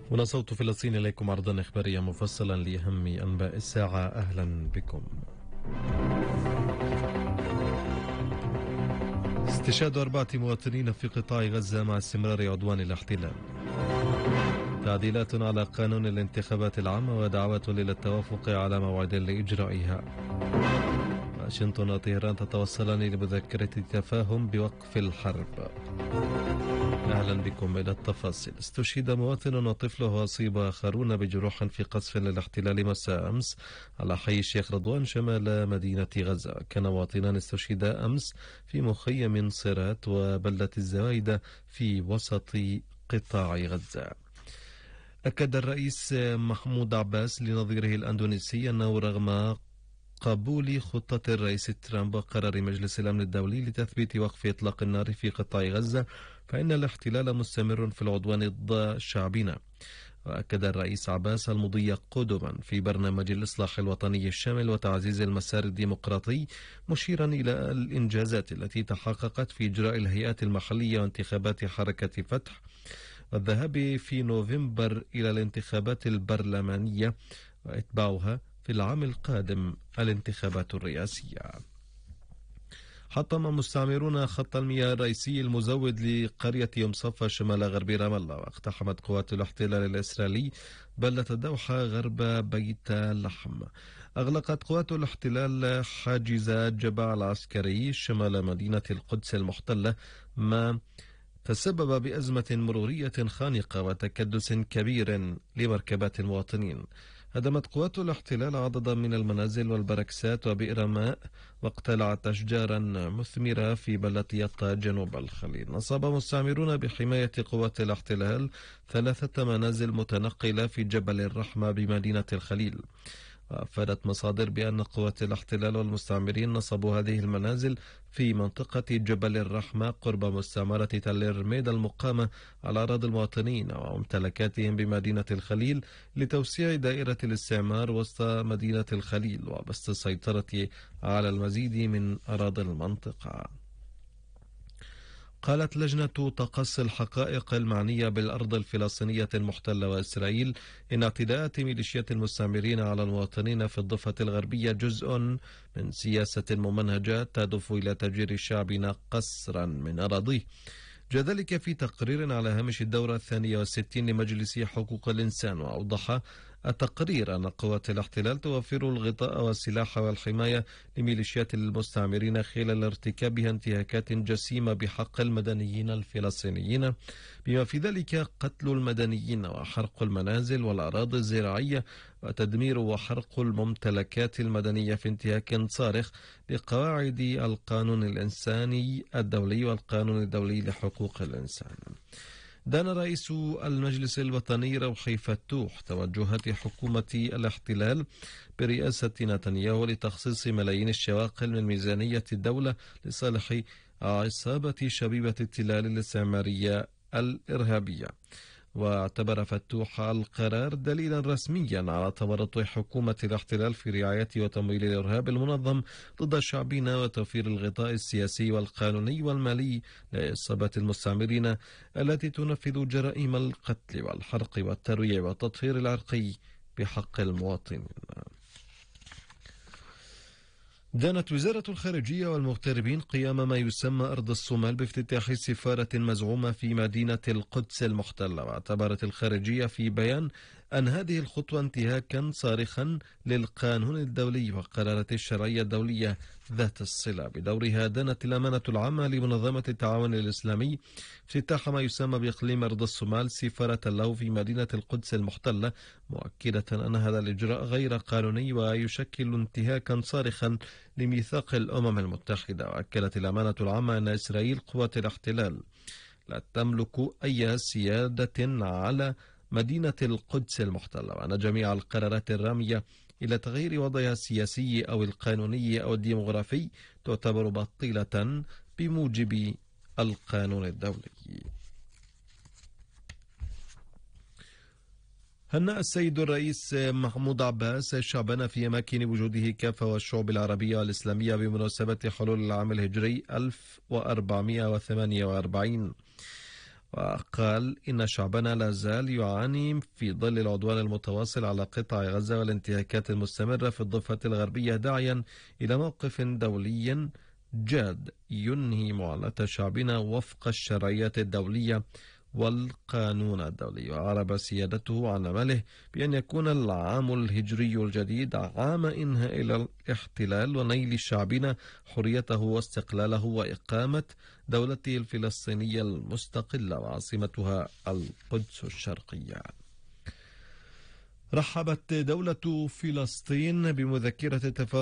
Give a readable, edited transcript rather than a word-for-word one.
هنا صوت فلسطين إليكم عرضا إخباريا مفصلا لأهم أنباء الساعة. أهلا بكم. استشهاد 4 مواطنين في قطاع غزة مع استمرار عدوان الاحتلال. تعديلات على قانون الانتخابات العامة ودعوة إلى التوافق على موعد لإجرائها. واشنطن وطهران تتوصلان لمذكرة تفاهم بوقف الحرب. أهلا بكم إلى التفاصيل. استشهد مواطن وطفله وأصيب آخرون بجروح في قصف للاحتلال مساء أمس على حي الشيخ رضوان شمال مدينة غزة. كان مواطنان استشهدا أمس في مخيم صرات وبلدة الزوايدة في وسط قطاع غزة. أكد الرئيس محمود عباس لنظيره الأندونيسي أنه رغم قبول خطة الرئيس ترامب وقرار مجلس الأمن الدولي لتثبيت وقف إطلاق النار في قطاع غزة فإن الاحتلال مستمر في العدوان ضد شعبنا. وأكد الرئيس عباس المضي قدما في برنامج الإصلاح الوطني الشامل وتعزيز المسار الديمقراطي، مشيرا إلى الإنجازات التي تحققت في إجراء الهيئات المحلية وانتخابات حركة فتح، والذهاب في نوفمبر إلى الانتخابات البرلمانية وإتباعها في العام القادم الانتخابات الرئاسية. حطم مستعمرون خط المياه الرئيسي المزود لقرية يوم صفا شمال غرب رام الله. واقتحمت قوات الاحتلال الإسرائيلي بلدة دوحة غرب بيت لحم. أغلقت قوات الاحتلال حاجز جبع العسكري شمال مدينة القدس المحتلة، ما تسبب بأزمة مرورية خانقة وتكدس كبير لمركبات المواطنين. هدمت قوات الاحتلال عددا من المنازل والبركسات وبئر ماء، واقتلعت أشجارا مثمرة في بلدية جنوب الخليل. نصب مستعمرون بحماية قوات الاحتلال 3 منازل متنقلة في جبل الرحمة بمدينة الخليل. وأفادت مصادر بأن قوات الاحتلال والمستعمرين نصبوا هذه المنازل في منطقة جبل الرحمة قرب مستعمرة تل الرميد المقامة على أراضي المواطنين وممتلكاتهم بمدينة الخليل لتوسيع دائرة الاستعمار وسط مدينة الخليل وبسط السيطرة على المزيد من أراضي المنطقة. قالت لجنة تقصي الحقائق المعنية بالأرض الفلسطينية المحتلة وإسرائيل إن اعتداءات ميليشيات المستعمرين على المواطنين في الضفة الغربية جزء من سياسة ممنهجة تهدف إلى تجرير شعبنا قسرا من أراضيه. جاء ذلك في تقرير على هامش الدورة 62 لمجلس حقوق الإنسان. وأوضح التقرير أن قوات الاحتلال توفر الغطاء والسلاح والحماية لميليشيات المستعمرين خلال ارتكابها انتهاكات جسيمة بحق المدنيين الفلسطينيين، بما في ذلك قتل المدنيين وحرق المنازل والأراضي الزراعية وتدمير وحرق الممتلكات المدنية في انتهاك صارخ بقواعد القانون الإنساني الدولي والقانون الدولي لحقوق الإنسان. دان رئيس المجلس الوطني روحي فتوح توجهات حكومة الاحتلال برئاسة نتنياهو لتخصيص ملايين الشواقل من ميزانية الدولة لصالح عصابة شبيبة التلال الاستعمارية الإرهابية. واعتبر فتوح القرار دليلا رسميا على تورط حكومة الاحتلال في رعاية وتمويل الإرهاب المنظم ضد شعبنا وتوفير الغطاء السياسي والقانوني والمالي لعصابة المستعمرين التي تنفذ جرائم القتل والحرق والترويع والتطهير العرقي بحق المواطنين. دانت وزارة الخارجية والمغتربين قيام ما يسمى أرض الصومال بافتتاح سفارة مزعومة في مدينة القدس المحتلة. واعتبرت الخارجية في بيان أن هذه الخطوة انتهاكا صارخا للقانون الدولي وقرارات الشرعية الدولية ذات الصلة. بدورها دانت الأمانة العامة لمنظمة التعاون الإسلامي افتتاح ما يسمى بإقليم أرض الصومال سفارة له في مدينة القدس المحتلة، مؤكدة أن هذا الإجراء غير قانوني ويشكل انتهاكا صارخا لميثاق الأمم المتحدة. وأكدت الأمانة العامة أن إسرائيل قوات الاحتلال لا تملك أي سيادة على مدينة القدس المحتلة، وأن جميع القرارات الرامية إلى تغيير وضعها السياسي أو القانوني أو الديمغرافي تعتبر باطلة بموجب القانون الدولي. هنأ السيد الرئيس محمود عباس شعبنا في أماكن وجوده كافة والشعوب العربية والإسلامية بمناسبة حلول العام الهجري 1448. وقال إن شعبنا لا زال يعاني في ظل العدوان المتواصل على قطاع غزة والانتهاكات المستمرة في الضفة الغربية، داعيا إلى موقف دولي جاد ينهي معاناة شعبنا وفق الشرعية الدولية والقانون الدولي. وأعرب سيادته عن أمله بأن يكون العام الهجري الجديد عام إنهاء الاحتلال ونيل شعبنا حريته واستقلاله وإقامة دولته الفلسطينية المستقلة وعاصمتها القدس الشرقية. رحبت دولة فلسطين بمذكرة